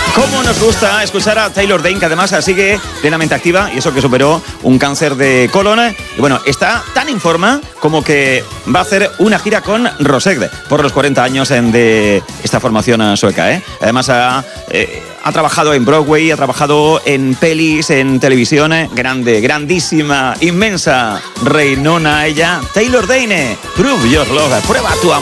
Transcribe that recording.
Cómo nos gusta escuchar a Taylor Dayne, que además sigue plenamente activa, y eso que superó un cáncer de colon. Y bueno, está tan en forma como que va a hacer una gira con Rosegg por los 40 años de esta formación sueca. Además ha trabajado en Broadway, ha trabajado en pelis, en televisión. Grande, grandísima, inmensa, reinona ella. Taylor Dayne, Prove Your Love, prueba tu amor.